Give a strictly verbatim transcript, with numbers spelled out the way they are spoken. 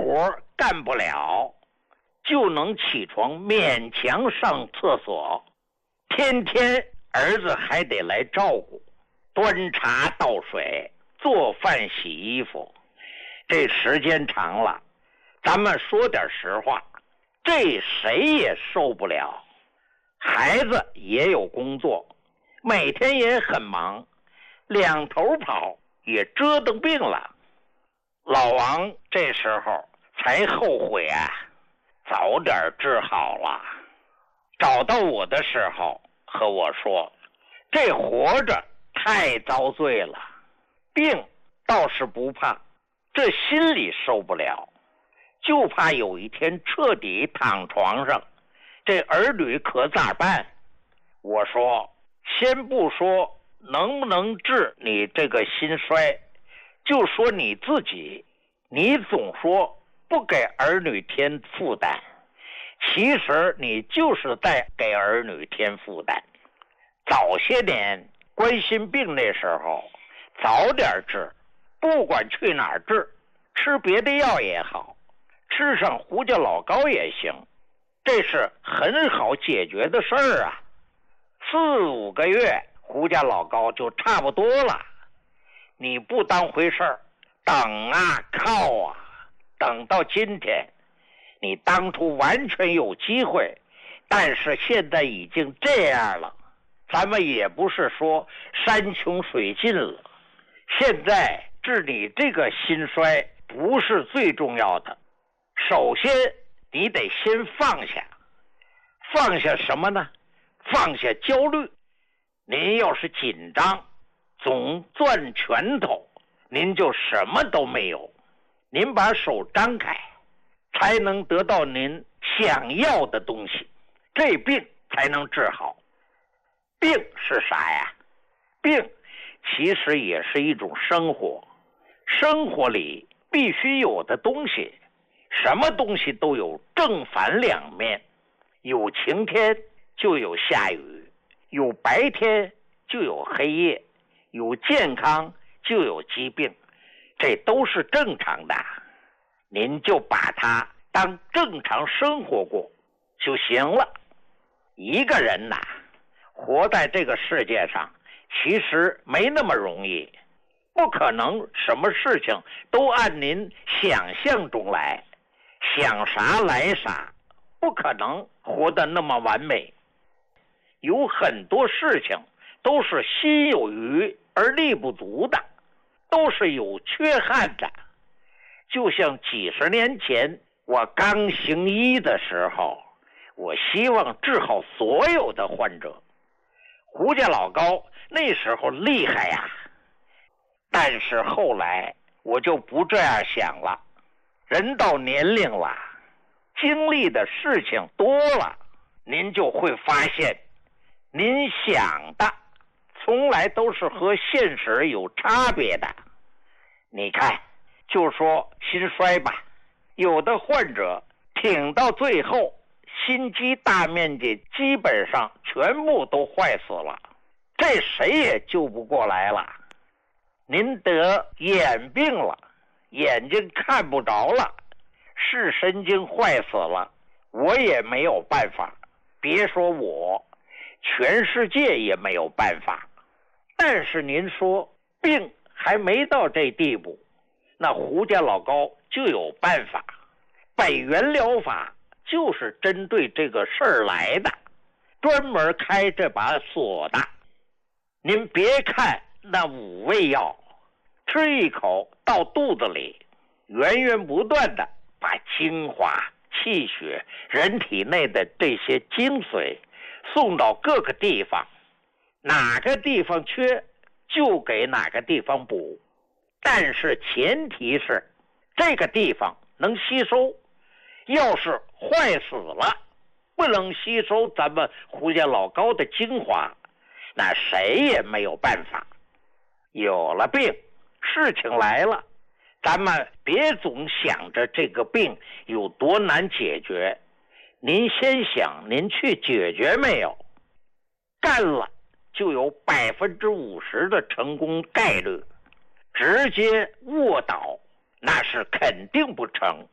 活干不了，就能起床勉强上厕所，天天儿子还得来照顾，端茶倒水，做饭洗衣服。这时间长了，咱们说点实话，这谁也受不了。孩子也有工作，每天也很忙，两头跑，也折腾病了。老王这时候才后悔啊，早点治好了。找到我的时候和我说，这活着太遭罪了，病倒是不怕，这心里受不了，就怕有一天彻底躺床上，这儿女可咋办？我说，先不说能不能治你这个心衰，就说你自己，你总说不给儿女添负担，其实你就是在给儿女添负担。早些年冠心病那时候早点治，不管去哪儿治，吃别的药也好，吃上胡椒老膏也行，这是很好解决的事儿啊。四五个月胡椒老膏就差不多了，你不当回事儿，等啊靠啊，等到今天，你当初完全有机会，但是现在已经这样了，咱们也不是说山穷水尽了。现在治你这个心衰不是最重要的，首先你得先放下。放下什么呢？放下焦虑。您要是紧张，总攥拳头，您就什么都没有。您把手张开，才能得到您想要的东西，这病才能治好。病是啥呀？病其实也是一种生活，生活里必须有的东西，什么东西都有正反两面，有晴天就有下雨，有白天就有黑夜，有健康就有疾病，这都是正常的。您就把它当正常生活过就行了。一个人呐，活在这个世界上其实没那么容易，不可能什么事情都按您想象中来，想啥来啥，不可能活得那么完美。有很多事情都是心有余而力不足的，都是有缺憾的。就像几十年前我刚行医的时候，我希望治好所有的患者。胡家老高那时候厉害呀，但是后来我就不这样想了。人到年龄了，经历的事情多了，您就会发现，您想的从来都是和现实有差别的。你看，就说心衰吧，有的患者挺到最后，心肌大面积基本上全部都坏死了，这谁也救不过来了。您得眼病了，眼睛看不着了，视神经坏死了，我也没有办法，别说我，全世界也没有办法。但是您说病还没到这地步，那胡家老高就有办法。百元疗法就是针对这个事儿来的，专门开这把锁的。您别看那五味药，吃一口到肚子里，源源不断的把精华、气血、人体内的这些精髓送到各个地方，哪个地方缺就给哪个地方补，但是前提是这个地方能吸收。要是坏死了，不能吸收咱们胡家老高的精华，那谁也没有办法。有了病，事情来了，咱们别总想着这个病有多难解决，您先想您去解决没有，干了就有百分之五十的成功概率，直接卧倒那是肯定不成。